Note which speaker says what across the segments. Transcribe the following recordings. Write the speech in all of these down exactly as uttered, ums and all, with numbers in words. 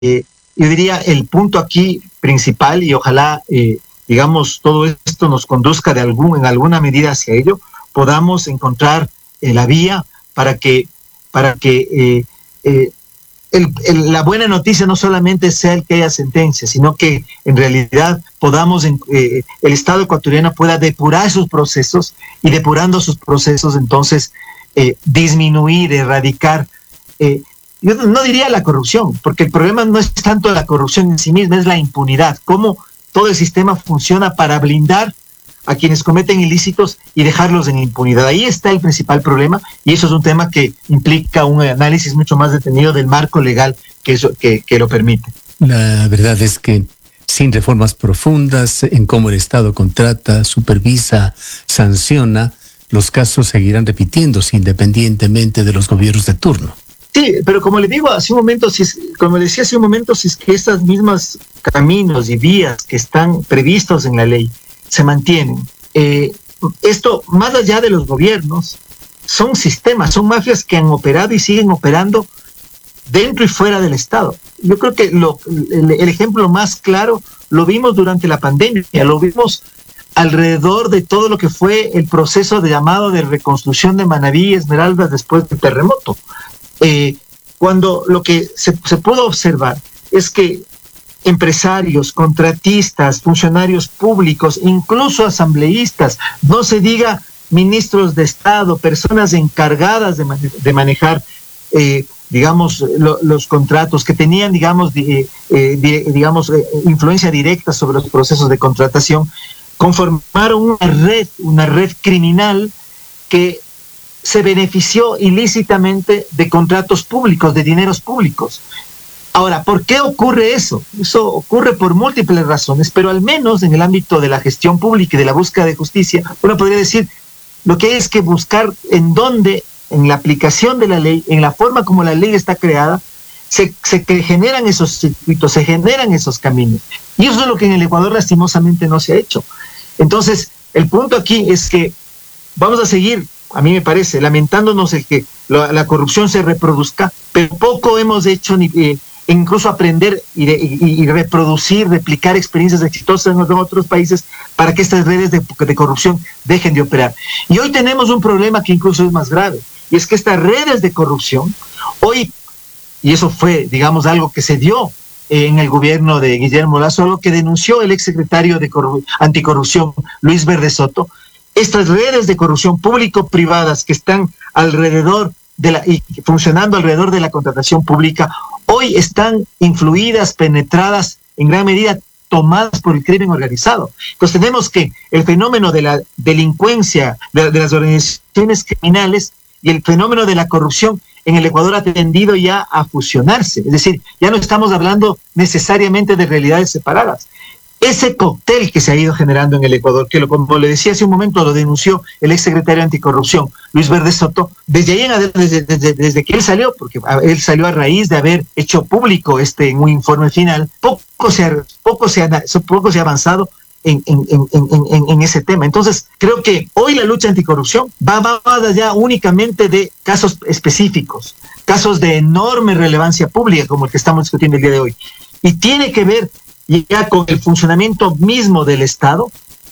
Speaker 1: eh, yo diría el punto aquí principal, y ojalá, eh, digamos, todo esto nos conduzca de algún, en alguna medida hacia ello, podamos encontrar eh, la vía para que, para que eh, eh, el, el, la buena noticia no solamente sea el que haya sentencia, sino que en realidad podamos, eh, el Estado ecuatoriano pueda depurar sus procesos, y depurando sus procesos, entonces, eh, disminuir, erradicar, eh, yo no diría la corrupción, porque el problema no es tanto la corrupción en sí misma, es la impunidad, cómo todo el sistema funciona para blindar a quienes cometen ilícitos y dejarlos en impunidad. Ahí está el principal problema, y eso es un tema que implica un análisis mucho más detenido del marco legal que, eso, que, que lo permite.
Speaker 2: La verdad es que sin reformas profundas en cómo el Estado contrata, supervisa, sanciona, los casos seguirán repitiéndose independientemente de los gobiernos de turno.
Speaker 1: Sí, pero como le digo hace un momento, si es, como le decía hace un momento, si es que estos mismos caminos y vías que están previstos en la ley se mantienen, eh, esto, más allá de los gobiernos, son sistemas, son mafias que han operado y siguen operando dentro y fuera del Estado. Yo creo que lo, el, el ejemplo más claro lo vimos durante la pandemia, lo vimos alrededor de todo lo que fue el proceso de llamado de reconstrucción de Manabí y Esmeraldas después del terremoto. Eh, cuando lo que se, se pudo observar es que empresarios, contratistas, funcionarios públicos, incluso asambleístas, no se diga ministros de Estado, personas encargadas de, mane de manejar, eh, digamos, lo, los contratos, que tenían, digamos, di eh, di digamos eh, influencia directa sobre los procesos de contratación, conformaron una red, una red criminal que se benefició ilícitamente de contratos públicos, de dineros públicos. Ahora, ¿por qué ocurre eso? Eso ocurre por múltiples razones, pero al menos en el ámbito de la gestión pública y de la búsqueda de justicia, uno podría decir, lo que hay es que buscar en dónde, en la aplicación de la ley, en la forma como la ley está creada, se, se generan esos circuitos, se generan esos caminos. Y eso es lo que en el Ecuador lastimosamente no se ha hecho. Entonces, el punto aquí es que vamos a seguir, a mí me parece, lamentándonos el que la, la corrupción se reproduzca, pero poco hemos hecho ni... Eh, incluso aprender y, de, y, y reproducir, replicar experiencias exitosas en otros países para que estas redes de, de corrupción dejen de operar. Y hoy tenemos un problema que incluso es más grave, y es que estas redes de corrupción, hoy, y eso fue, digamos, algo que se dio en el gobierno de Guillermo Lasso, lo que denunció el exsecretario de Anticorrupción, Luis Verde Soto, estas redes de corrupción público-privadas que están alrededor de la, y funcionando alrededor de la contratación pública, hoy están influidas, penetradas, en gran medida tomadas por el crimen organizado. Entonces tenemos que el fenómeno de la delincuencia, de, de las organizaciones criminales y el fenómeno de la corrupción en el Ecuador ha tendido ya a fusionarse. Es decir, ya no estamos hablando necesariamente de realidades separadas. Ese cóctel que se ha ido generando en el Ecuador, que lo, como le decía hace un momento, lo denunció el exsecretario de Anticorrupción, Luis Verde Soto, desde ahí en adelante, desde, desde, desde que él salió, porque él salió a raíz de haber hecho público este en un informe final, poco se ha, poco se ha, poco se ha avanzado en, en, en, en, en ese tema. Entonces, creo que hoy la lucha anticorrupción va más allá únicamente de casos específicos, casos de enorme relevancia pública, como el que estamos discutiendo el día de hoy, y tiene que ver ya con el funcionamiento mismo del Estado,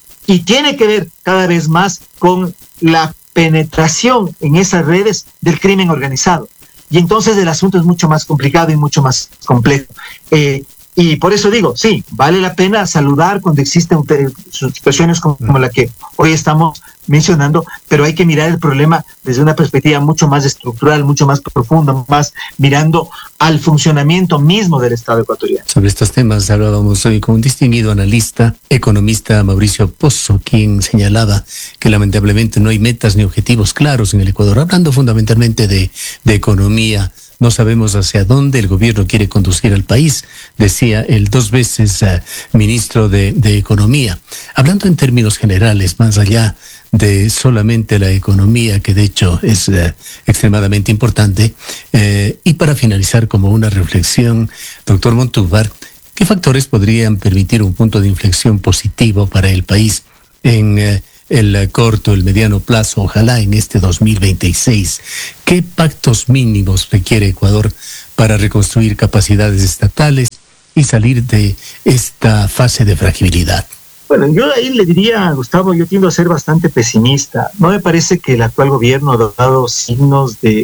Speaker 1: y tiene que ver cada vez más con la penetración en esas redes del crimen organizado. Y entonces el asunto es mucho más complicado y mucho más complejo. Eh, y por eso digo, sí, vale la pena saludar cuando existen situaciones como, como la que hoy estamos mencionando, pero hay que mirar el problema desde una perspectiva mucho más estructural, mucho más profunda, más mirando al funcionamiento mismo del Estado ecuatoriano.
Speaker 2: Sobre estos temas hablábamos hoy con un distinguido analista, economista Mauricio Pozo, quien señalaba que lamentablemente no hay metas ni objetivos claros en el Ecuador, hablando fundamentalmente de, de economía. No sabemos hacia dónde el gobierno quiere conducir al país, decía el dos veces uh, ministro de, de Economía. Hablando en términos generales, más allá de solamente la economía, que de hecho es uh, extremadamente importante, eh, y para finalizar como una reflexión, doctor Montúvar, ¿qué factores podrían permitir un punto de inflexión positivo para el país en uh, el corto, el mediano plazo, ojalá en este dos mil veintiséis. ¿Qué pactos mínimos requiere Ecuador para reconstruir capacidades estatales y salir de esta fase de fragilidad?
Speaker 1: Bueno, yo ahí le diría, Gustavo, yo tiendo a ser bastante pesimista. No me parece que el actual gobierno ha dado signos de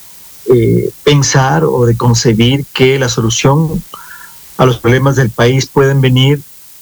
Speaker 1: eh, pensar o de concebir que la solución a los problemas del país pueden venir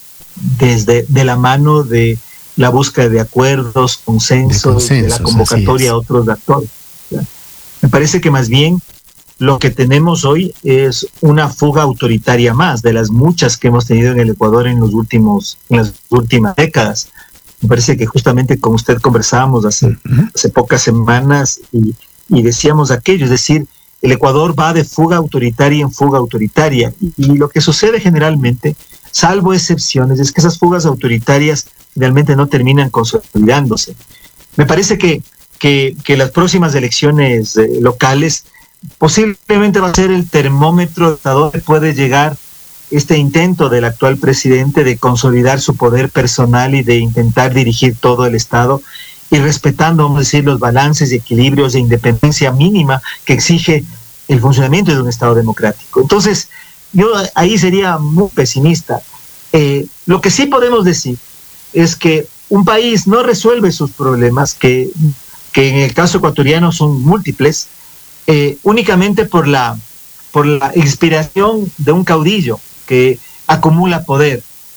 Speaker 1: desde de la mano de la búsqueda de acuerdos, consensos, de, consensos, de la convocatoria a otros actores. ¿Ya? Me parece que más bien lo que tenemos hoy es una fuga autoritaria más de las muchas que hemos tenido en el Ecuador en los últimos, en las últimas décadas. Me parece que justamente con usted conversábamos hace, uh-huh. hace pocas semanas y, y decíamos aquello, es decir, el Ecuador va de fuga autoritaria en fuga autoritaria y, y lo que sucede generalmente, salvo excepciones, es que esas fugas autoritarias realmente no terminan consolidándose. Me parece que, que, que las próximas elecciones eh, locales posiblemente va a ser el termómetro hasta dónde puede llegar este intento del actual presidente de consolidar su poder personal y de intentar dirigir todo el Estado y respetando, vamos a decir, los balances y equilibrios de independencia mínima que exige el funcionamiento de un Estado democrático. Entonces, yo ahí sería muy pesimista. Eh, lo que sí podemos decir es que un país no resuelve sus problemas, que, que en el caso ecuatoriano son múltiples, Eh, únicamente por la, por la inspiración de un caudillo que acumula poder.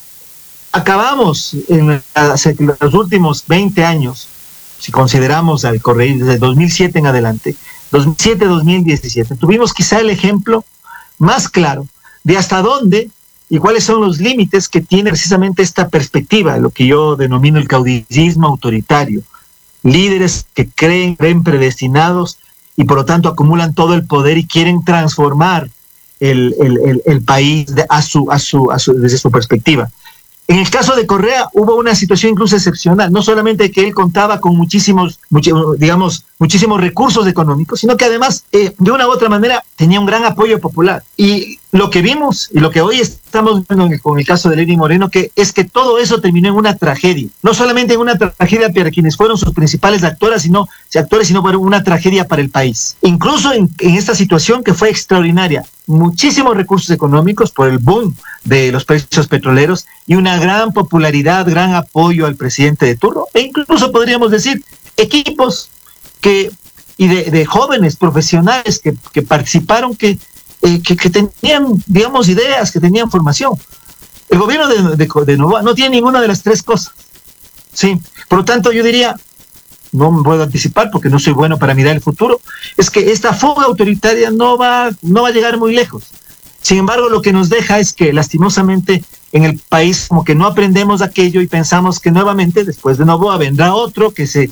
Speaker 1: Acabamos en los últimos veinte años, si consideramos al correr desde dos mil siete en adelante, dos mil siete a dos mil diecisiete, tuvimos quizá el ejemplo más claro de hasta dónde y cuáles son los límites que tiene precisamente esta perspectiva, lo que yo denomino el caudillismo autoritario. Líderes que creen, creen predestinados y por lo tanto acumulan todo el poder y quieren transformar el, el, el, el país de, a su, a su, a su, desde su perspectiva. En el caso de Correa hubo una situación incluso excepcional, no solamente que él contaba con muchísimos, much, digamos, muchísimos recursos económicos, sino que además, eh, de una u otra manera, tenía un gran apoyo popular. Y lo que vimos, y lo que hoy estamos viendo con el caso de Lenín Moreno, que es que todo eso terminó en una tragedia. No solamente en una tragedia para quienes fueron sus principales actores, sino, actores, sino para una tragedia para el país. Incluso en, en esta situación que fue extraordinaria, muchísimos recursos económicos por el boom de los precios petroleros y una gran popularidad, gran apoyo al presidente de turno, e incluso podríamos decir equipos que y de, de jóvenes profesionales que, que participaron, que, eh, que, que tenían, digamos, ideas, que tenían formación. El gobierno de, de, de Noboa no tiene ninguna de las tres cosas. Sí, por lo tanto yo diría, no me puedo anticipar porque no soy bueno para mirar el futuro, es que esta fuga autoritaria no va, no va a llegar muy lejos. Sin embargo, lo que nos deja es que lastimosamente en el país como que no aprendemos aquello y pensamos que nuevamente después de Noboa vendrá otro que se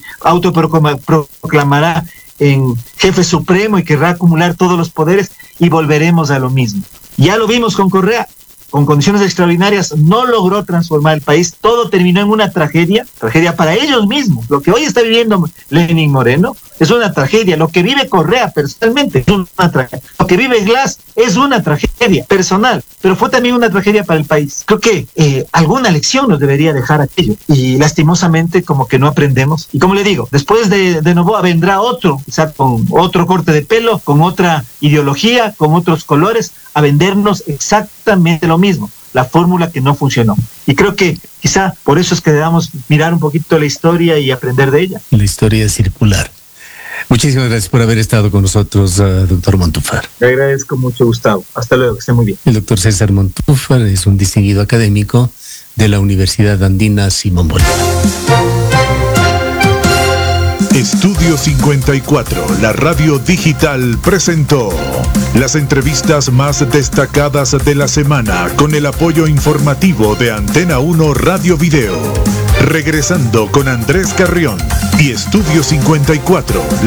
Speaker 1: autoproclamará en jefe supremo y querrá acumular todos los poderes y volveremos a lo mismo. Ya lo vimos con Correa, con condiciones extraordinarias, no logró transformar el país, todo terminó en una tragedia, tragedia para ellos mismos. Lo que hoy está viviendo Lenín Moreno es una tragedia, lo que vive Correa personalmente es una tragedia, lo que vive Glass es una tragedia personal, pero fue también una tragedia para el país. Creo que eh, alguna lección nos debería dejar aquello, y lastimosamente como que no aprendemos, y como le digo, después de, de Noboa vendrá otro, quizá con otro corte de pelo, con otra ideología, con otros colores, a vendernos exactamente lo mismo, la fórmula que no funcionó. Y creo que quizá por eso es que debamos mirar un poquito la historia y aprender de ella.
Speaker 2: La historia circular. Muchísimas gracias por haber estado con nosotros, uh, doctor Montúfar.
Speaker 1: Le agradezco mucho, Gustavo. Hasta luego, que esté muy bien.
Speaker 2: El doctor César Montúfar es un distinguido académico de la Universidad Andina Simón Bolívar.
Speaker 3: Estudio cincuenta y cuatro, la radio digital, presentó las entrevistas más destacadas de la semana con el apoyo informativo de Antena uno Radio Video. Regresando con Andrés Carrión y Estudio cincuenta y cuatro.